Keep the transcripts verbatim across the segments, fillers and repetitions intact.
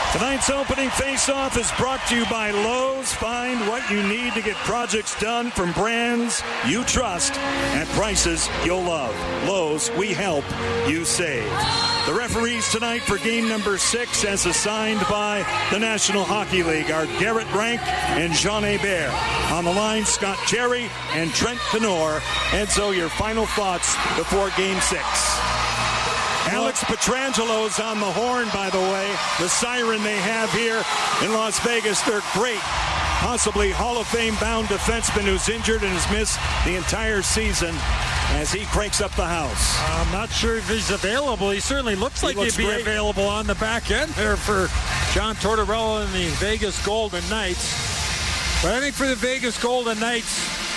Tonight's opening face-off is brought to you by Lowe's. Find what you need to get projects done from brands you trust at prices you'll love. Lowe's, we help, you save. The referees tonight for game number six, as assigned by the National Hockey League, are Garrett Rank and Jean Hebert. On the line, Scott Jerry and Trent Tenor. Edzo, your final thoughts before game six. Alex Petrangelo's on the horn, by the way. The siren they have here in Las Vegas, they're great. Possibly Hall of Fame-bound defenseman who's injured and has missed the entire season as he cranks up the house. I'm not sure if he's available. He certainly looks like he looks he'd be great. Available on the back end there for John Tortorella and the Vegas Golden Knights. But I think for the Vegas Golden Knights,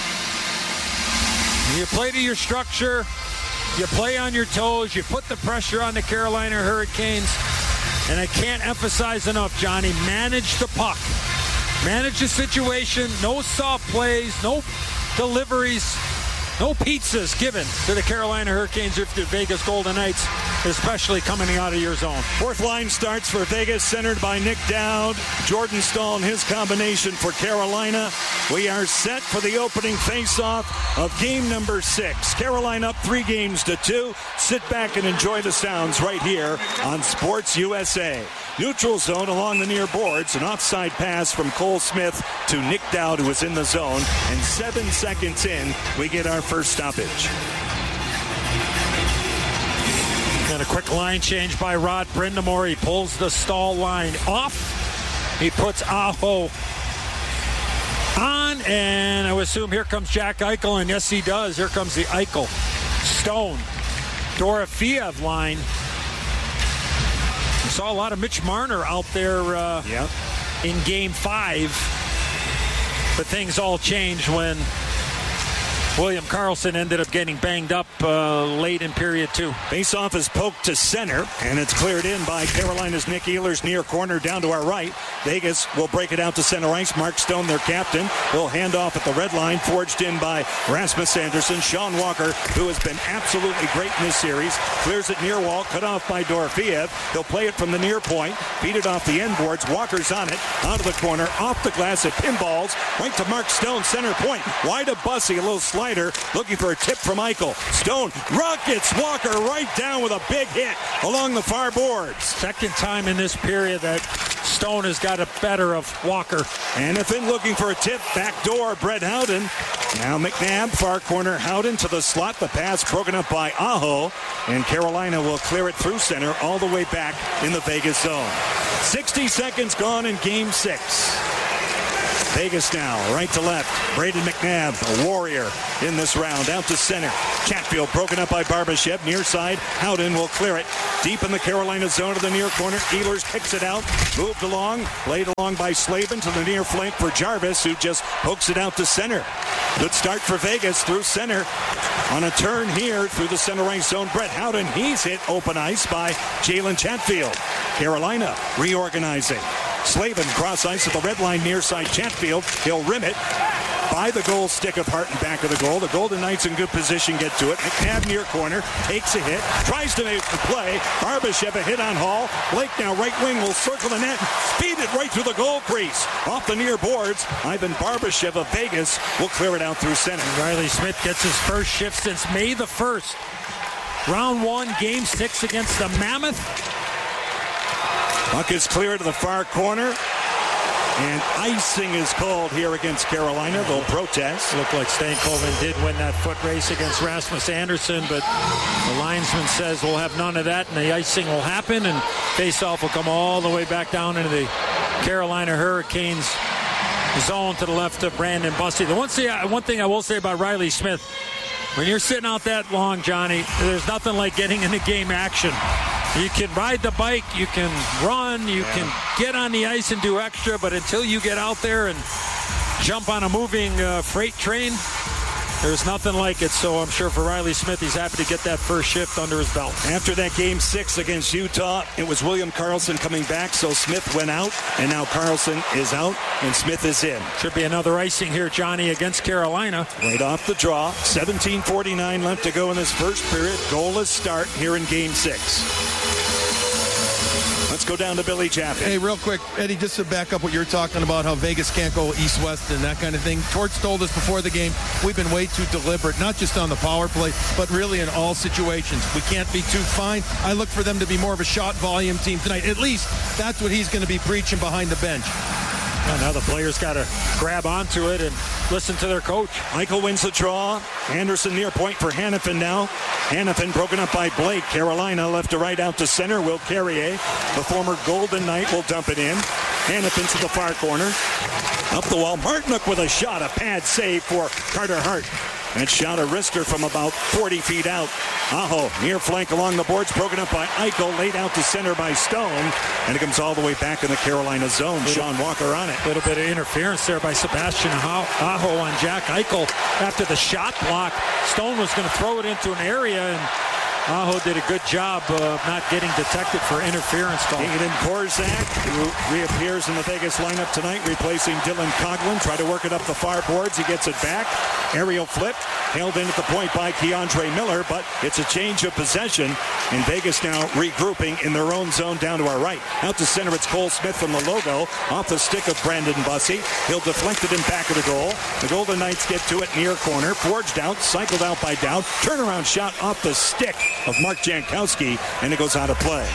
you play to your structure. You play on your toes. You put the pressure on the Carolina Hurricanes. And I can't emphasize enough, Johnny, manage the puck. Manage the situation. No soft plays. No deliveries. No pizzas given to the Carolina Hurricanes or the Vegas Golden Knights, especially coming out of your zone. Fourth line starts for Vegas, centered by Nick Dowd. Jordan Staal and his combination for Carolina. We are set for the opening face-off of game number six. Carolina up three games to two. Sit back and enjoy the sounds right here on Sports U S A. Neutral zone along the near boards. An offside pass from Cole Smith to Nick Dowd, who was in the zone. And seven seconds in, we get our first stoppage. And a quick line change by Rod Brindamore. He pulls the Staal line off. He puts Aho on, and I would assume here comes Jack Eichel, and yes, he does. Here comes the Eichel, Stone, Dorofeev line. We saw a lot of Mitch Marner out there uh, yep. in game five, but things all changed when William Karlsson ended up getting banged up uh, late in period two. Faceoff is poked to center, and it's cleared in by Carolina's Nick Ehlers, near corner down to our right. Vegas will break it out to center ice. Mark Stone, their captain, will hand off at the red line, forged in by Rasmus Anderson. Sean Walker, who has been absolutely great in this series, clears it near wall, cut off by Dorofeev. He'll play it from the near point, beat it off the end boards. Walker's on it, out of the corner, off the glass. It pinballs right to Mark Stone, center point. Wide of Bussy, a little slider, looking for a tip from Eichel. Stone rockets Walker right down with a big hit along the far boards. Second time in this period that Stone has got a better of Walker. Anything looking for a tip. Back door, Brett Howden. Now McNabb, far corner, Howden to the slot. The pass broken up by Aho. And Carolina will clear it through center all the way back in the Vegas zone. sixty seconds gone in game six. Vegas now, right to left. Braden McNabb, a warrior in this round. Out to center. Chatfield broken up by Barbashev. Near side, Howden will clear it. Deep in the Carolina zone to the near corner. Ehlers kicks it out. Moved along. Played along by Slavin to the near flank for Jarvis, who just pokes it out to center. Good start for Vegas through center. On a turn here through the center ice zone, Brett Howden. He's hit open ice by Jalen Chatfield. Carolina reorganizing. Slavin cross ice at the red line near side. Chatfield, he'll rim it by the goal stick of Hart and back of the goal. The Golden Knights in good position get to it. McNabb near corner, takes a hit, tries to make the play. Barbashev a hit on Hall. Blake now right wing will circle the net, speed it right through the goal crease. Off the near boards, Ivan Barbashev of Vegas will clear it out through center. Riley Smith gets his first shift since May the first. Round one, game six against the Mammoth. Puck is clear to the far corner. And icing is called here against Carolina. They'll protest. Looked like Stankoven did win that foot race against Rasmus Anderson, but the linesman says we'll have none of that, and the icing will happen, and faceoff will come all the way back down into the Carolina Hurricanes zone to the left of Brandon Bussy. The one thing, one thing I will say about Riley Smith, when you're sitting out that long, Johnny, there's nothing like getting into game action. You can ride the bike, you can run, you yeah. can get on the ice and do extra, but until you get out there and jump on a moving uh, freight train, there's nothing like it. So I'm sure for Riley Smith, he's happy to get that first shift under his belt. After that game six against Utah, it was William Karlsson coming back, so Smith went out, and now Karlsson is out, and Smith is in. Should be another icing here, Johnny, against Carolina. Right off the draw. seventeen forty-nine left to go in this first period. Goalless start here in game six. Let's Let's go down to Billy Jaffe. Hey, real quick, Eddie, just to back up what you're talking about, how Vegas can't go east-west and that kind of thing. Torts told us before the game, we've been way too deliberate, not just on the power play, but really in all situations. We can't be too fine. I look for them to be more of a shot volume team tonight. At least that's what he's going to be preaching behind the bench. And now the players got to grab onto it and listen to their coach. Michael wins the draw. Anderson near point for Hannafin now. Hannafin broken up by Blake. Carolina left to right out to center. Will Carrier, the former Golden Knight, will dump it in. Hannafin to the far corner. Up the wall. Martinook with a shot. A pad save for Carter Hart. That shot a wrister from about forty feet out. Aho, near flank along the boards, broken up by Eichel, laid out to center by Stone, and it comes all the way back in the Carolina zone. Little, Sean Walker on it. A little bit of interference there by Sebastian Aho on Jack Eichel. After the shot block, Stone was going to throw it into an area, and Aho did a good job of not getting detected for interference call. Aiden Korczak, who reappears in the Vegas lineup tonight, replacing Dylan Coghlan. Try to work it up the far boards. He gets it back. Aerial flip. Held in at the point by Keandre Miller, but it's a change of possession. And Vegas now regrouping in their own zone down to our right. Out to center, it's Cole Smith from the logo. Off the stick of Brandon Bussey. He'll deflect it in back of the goal. The Golden Knights get to it near corner. Forged out, cycled out by Dowd. Turnaround shot off the stick of Mark Jankowski, and it goes out of play.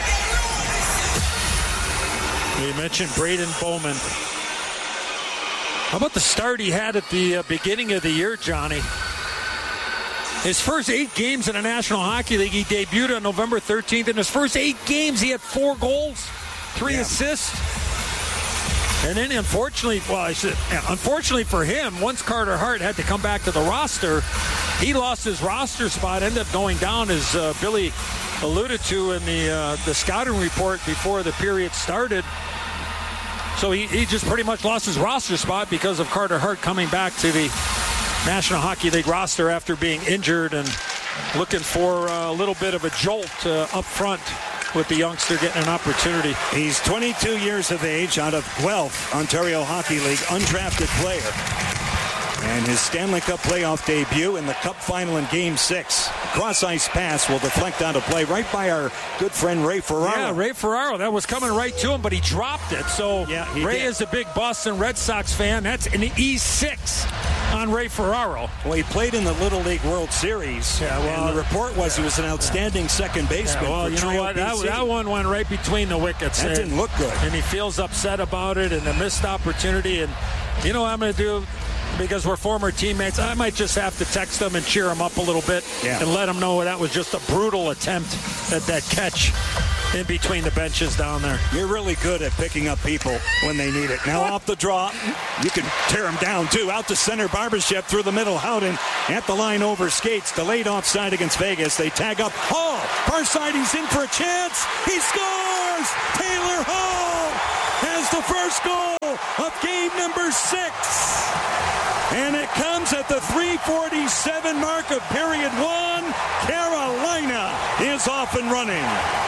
We mentioned Braden Bowman. How about the start he had at the uh, beginning of the year, Johnny? His first eight games in the National Hockey League, he debuted on November thirteenth. In his first eight games, he had four goals, three yeah. assists. And then, unfortunately, well, I said, unfortunately for him, once Carter Hart had to come back to the roster, he lost his roster spot, ended up going down, as uh, Billy alluded to in the uh, the scouting report before the period started. So he, he just pretty much lost his roster spot because of Carter Hart coming back to the National Hockey League roster after being injured and looking for uh, a little bit of a jolt uh, up front with the youngster getting an opportunity. He's twenty-two years of age, out of Guelph, Ontario Hockey League, undrafted player. And his Stanley Cup playoff debut in the Cup final in Game six. Cross-ice pass will deflect out of play right by our good friend Ray Ferraro. Yeah, Ray Ferraro. That was coming right to him, but he dropped it. So yeah, Ray did. is a big Boston Red Sox fan. That's an E six on Ray Ferraro. Well, he played in the Little League World Series. Yeah, well, and the report was he was an outstanding yeah. second baseman. Yeah, well, for you know Trio what? That, that one went right between the wickets. That and, didn't look good. And he feels upset about it and a missed opportunity. And you know what I'm going to do? Because we're former teammates, I might just have to text them and cheer them up a little bit yeah. and let them know that was just a brutal attempt at that catch in between the benches down there. You're really good at picking up people when they need it. Now off the draw, you can tear them down too. Out to center, Barbashev through the middle. Howden at the line over skates. Delayed offside against Vegas. They tag up Hall. Far side, he's in for a chance. He scores! Taylor Hall has the first goal of game number six. And it comes at the three forty-seven mark of period one. Carolina is off and running.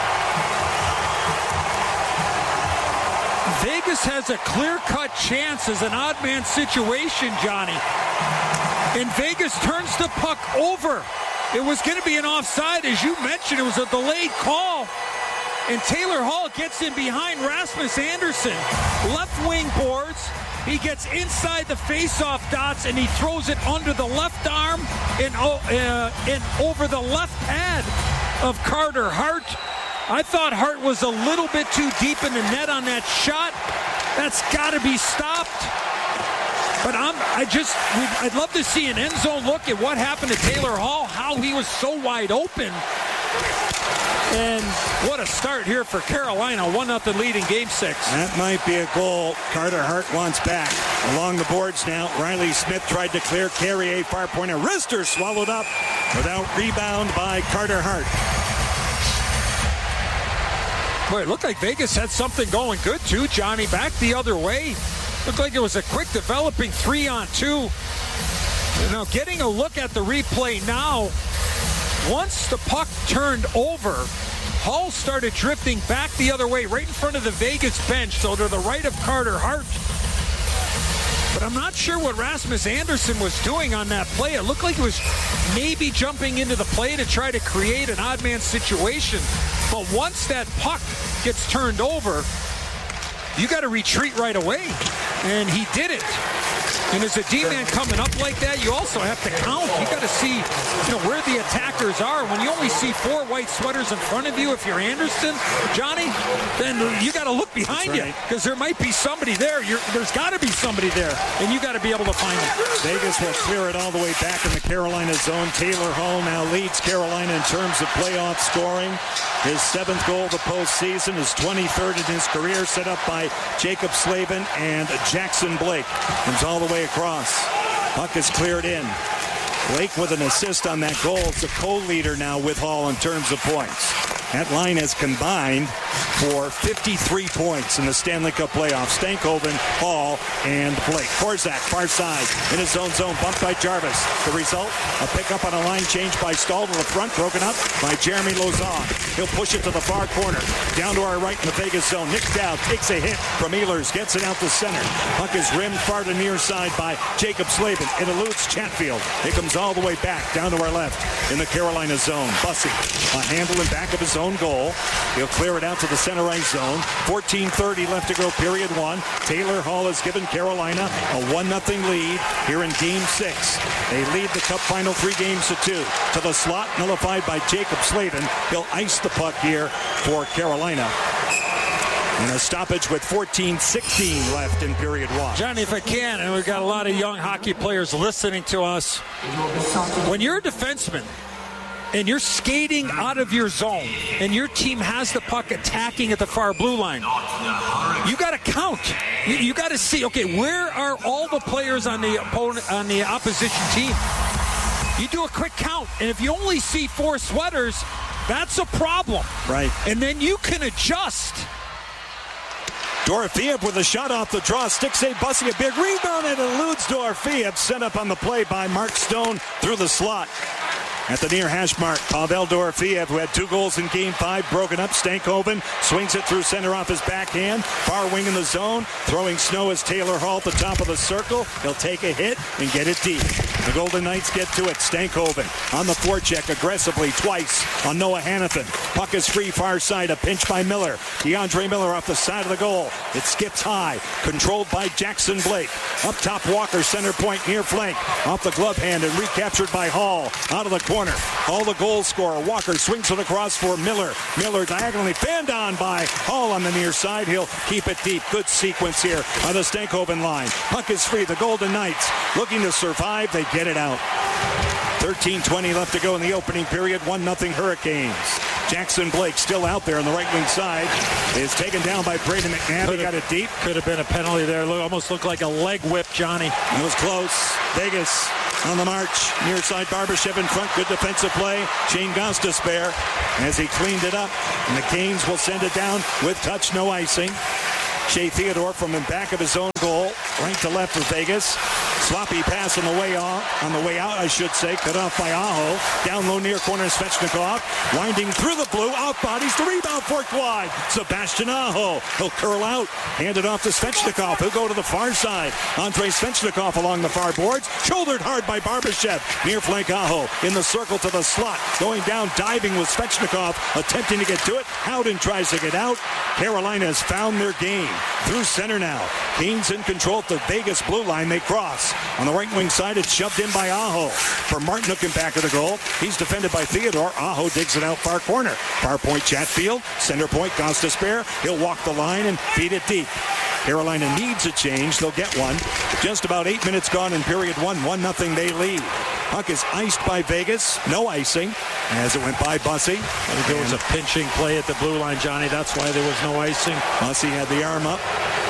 Vegas has a clear-cut chance as an odd man situation, Johnny. And Vegas turns the puck over. It was going to be an offside. As you mentioned, it was a delayed call. And Taylor Hall gets in behind Rasmus Anderson. Left wing boards. He gets inside the face-off dots, and he throws it under the left arm and, uh, and over the left pad of Carter Hart. I thought Hart was a little bit too deep in the net on that shot. That's got to be stopped. But I'm, I just, I'd love to see an end zone look at what happened to Taylor Hall, how he was so wide open. And what a start here for Carolina. one nothing lead in game six. That might be a goal Carter Hart wants back. Along the boards now, Riley Smith tried to clear. Carrier far pointer. Wrister swallowed up without rebound by Carter Hart. Boy, it looked like Vegas had something going good too, Johnny. Back the other way. Looked like it was a quick developing three on two. You know, getting a look at the replay now, once the puck turned over, Hall started drifting back the other way, right in front of the Vegas bench, so to the right of Carter Hart. But I'm not sure what Rasmus Anderson was doing on that play. It looked like he was maybe jumping into the play to try to create an odd man situation. But once that puck gets turned over, you got to retreat right away. And he did it. And as a D-man coming up like that, you also have to count. You got to see, you know, where the attackers are. When you only see four white sweaters in front of you, if you're Anderson, Johnny, then you got to look behind right. you because there might be somebody there. You're, there's got to be somebody there, and you got to be able to find them. Vegas will clear it all the way back in the Carolina zone. Taylor Hall now leads Carolina in terms of playoff scoring. His seventh goal of the postseason, his twenty-third in his career, set up by Jacob Slavin and Jackson Blake. Comes all the way across. Puck is cleared in. Blake with an assist on that goal. It's a co-leader now with Hall in terms of points. That line has combined for fifty-three points in the Stanley Cup playoffs. Stankoven, Hall, and Blake. Korczak, far side, in his own zone, bumped by Jarvis. The result, a pickup on a line change by Stahl to the front, broken up by Jeremy Lauzon. He'll push it to the far corner. Down to our right in the Vegas zone. Nick Dowd takes a hit from Ehlers, gets it out to center. Puck is rimmed far to near side by Jacob Slavin. It eludes Chatfield. It comes all the way back down to our left in the Carolina zone. Bussey, a handle in back of his own goal. He'll clear it out to the center ice zone. fourteen thirty left to go, period one. Taylor Hall has given Carolina a one nothing lead here in game six. They lead the Cup final three games to two. To the slot, nullified by Jacob Slavin. He'll ice the puck here for Carolina. And a stoppage with fourteen sixteen left in period one. Johnny, if I can, and we've got a lot of young hockey players listening to us. When you're a defenseman, and you're skating out of your zone, and your team has the puck attacking at the far blue line, you got to count. You, you got to see, okay, where are all the players on the opponent, on the opposition team? You do a quick count, and if you only see four sweaters, that's a problem. Right. And then you can adjust. Dorofeev with a shot off the draw. Stick save, Bussey, a big rebound, and eludes Dorofeev. Set up on the play by Mark Stone through the slot. At the near hash mark, Pavel Dorofeev, who had two goals in game five, broken up. Stankoven swings it through center off his backhand. Far wing in the zone. Throwing snow as Taylor Hall at the top of the circle. He'll take a hit and get it deep. The Golden Knights get to it. Stankoven on the forecheck aggressively twice on Noah Hannafin. Puck is free far side. A pinch by Miller. DeAndre Miller off the side of the goal. It skips high. Controlled by Jackson Blake. Up top, Walker, center point, near flank. Off the glove hand and recaptured by Hall. Out of the corner. All the goal scorer. Walker swings it across for Miller. Miller diagonally fanned on by Hall on the near side. He'll keep it deep. Good sequence here on the Stankoven line. Puck is free. The Golden Knights looking to survive. They get it out. thirteen twenty left to go in the opening period. one nothing Hurricanes. Jackson Blake still out there on the right wing side. Is taken down by Brayden McNabb. He got it deep. Could have been a penalty there. Almost looked like a leg whip, Johnny. It was close. Vegas on the march. Near side, Barbashev in front. Good defensive play. Shane Gostisbehere as he cleaned it up. And the Canes will send it down with touch, no icing. Shea Theodore from the back of his own goal. Right to left for Vegas. Sloppy pass on the way off, on the way out, I should say. Cut off by Aho. Down low near corner, Svechnikov. Winding through the blue. Off bodies. The rebound forked wide. Sebastian Aho. He'll curl out. Hand it off to Svechnikov. He'll go to the far side. Andrei Svechnikov along the far boards. Shouldered hard by Barbashev. Near flank Aho. In the circle to the slot. Going down, diving with Svechnikov. Attempting to get to it. Howden tries to get out. Carolina has found their game. Through center now. Canes in control at the Vegas blue line. They cross. On the right wing side, it's shoved in by Aho. For Martinook in back of the goal. He's defended by Theodore. Aho digs it out far corner. Far point Chatfield. Center point Gostisbehere. He'll walk the line and feed it deep. Carolina needs a change. They'll get one. Just about eight minutes gone in period one. one nothing they lead. Puck is iced by Vegas. No icing as it went by Bussey. There was a pinching play at the blue line, Johnny. That's why there was no icing. Bussey had the arm up.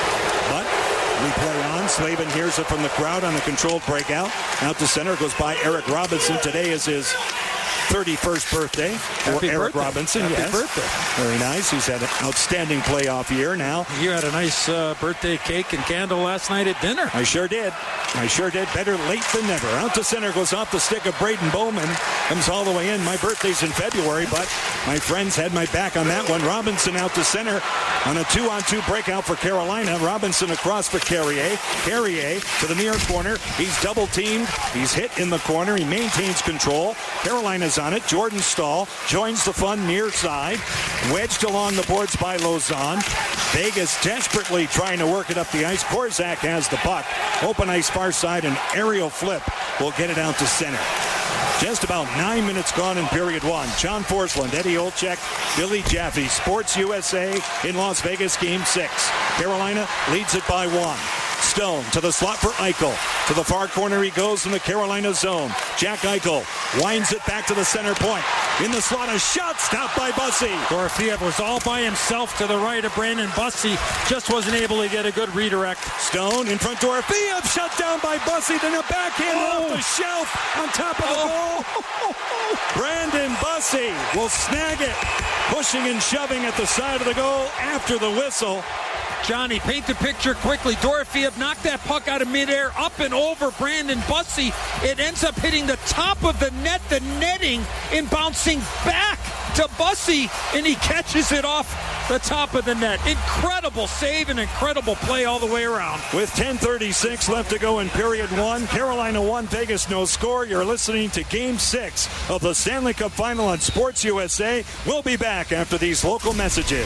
But we play on. Slavin hears it from the crowd on the controlled breakout. Out to center goes by Eric Robinson. Today is his thirty-first birthday for Happy Eric birthday. Robinson. Happy yes. birthday. Very nice. He's had an outstanding playoff year now. You had a nice uh, birthday cake and candle last night at dinner. I sure did. I sure did. Better late than never. Out to center goes off the stick of Braden Bowman. Comes all the way in. My birthday's in February, but my friends had my back on that one. Robinson out to center on a two-on-two breakout for Carolina. Robinson across for Carrier. Carrier to the near corner. He's double-teamed. He's hit in the corner. He maintains control. Carolina's on it. Jordan Stahl joins the fun near side. Wedged along the boards by Lauzon. Vegas desperately trying to work it up the ice. Korzak has the puck. Open ice far side, an aerial flip will get it out to center. Just about nine minutes gone in period one. John Forsland, Eddie Olczyk, Billy Jaffe, Sports U S A in Las Vegas, game six. Carolina leads it by one. Stone to the slot for Eichel. To the far corner he goes in the Carolina zone. Jack Eichel winds it back to the center point. In the slot, a shot stopped by Bussy. Dorofeev was all by himself to the right of Brandon Bussy. Just wasn't able to get a good redirect. Stone in front, Dorofeev shut down by Bussy. Then a backhand oh. off the shelf on top of the goal. Oh. Brandon Bussy will snag it. Pushing and shoving at the side of the goal after the whistle. Johnny, paint the picture quickly. Dorofeev knocked that puck out of midair, up and over Brandon Bussy. It ends up hitting the top of the net, the netting, and bouncing back to Bussy, and he catches it off the top of the net. Incredible save and incredible play all the way around. With ten thirty-six left to go in period one, Carolina one, Vegas no score. You're listening to Game six of the Stanley Cup Final on Sports U S A. We'll be back after these local messages.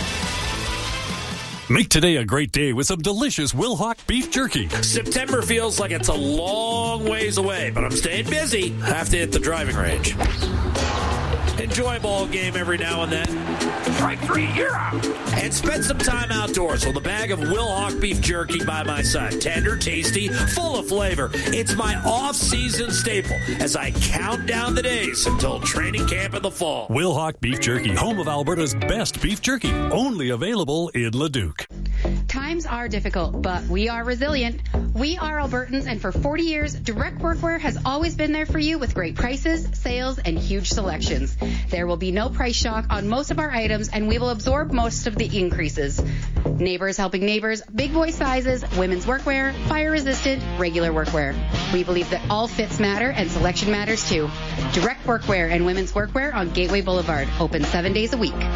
Make today a great day with some delicious Wilhauk beef jerky. September feels like it's a long ways away, but I'm staying busy. Have to hit the driving range. Enjoy a ball game every now and then. Strike three, you're out. And spend some time outdoors with a bag of Wilhauk beef jerky by my side. Tender, tasty, full of flavor. It's my off-season staple as I count down the days until training camp in the fall. Wilhauk beef jerky, home of Alberta's best beef jerky. Only available in Leduc. Times are difficult, but we are resilient. We are Albertans, and for forty years, Direct Workwear has always been there for you with great prices, sales, and huge selections. There will be no price shock on most of our items, and we will absorb most of the increases. Neighbors helping neighbors, big boy sizes, women's workwear, fire-resistant, regular workwear. We believe that all fits matter and selection matters too. Direct Workwear and women's workwear on Gateway Boulevard, open seven days a week.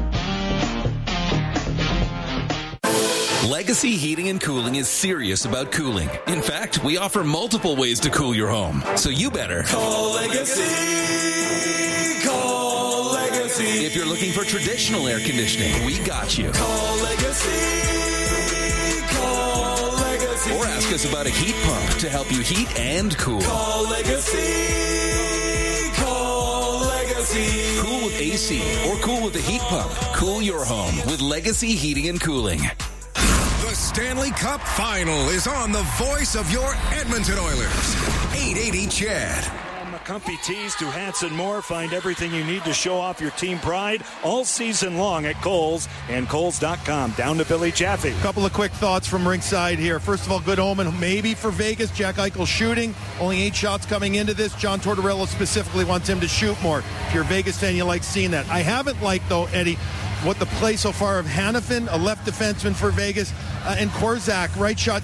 Legacy Heating and Cooling is serious about cooling. In fact, we offer multiple ways to cool your home. So you better call Legacy. Call Legacy. If you're looking for traditional air conditioning, we got you. Call Legacy. Call Legacy. Or ask us about a heat pump to help you heat and cool. Call Legacy. Call Legacy. Cool with A C or cool with a heat pump. Cool your home with Legacy Heating and Cooling. The Stanley Cup Final is on the voice of your Edmonton Oilers. eight eighty C H E D. McCumpy tees to hats and more. Find everything you need to show off your team pride all season long at Kohl's and Kohl's dot com. Down to Billy Jaffe. A couple of quick thoughts from ringside here. First of all, good omen maybe for Vegas. Jack Eichel shooting. Only eight shots coming into this. John Tortorella specifically wants him to shoot more. If you're a Vegas fan, you like seeing that. I haven't liked, though, Eddie, what the play so far of Hanifin, a left defenseman for Vegas, uh, and Korzak, right shot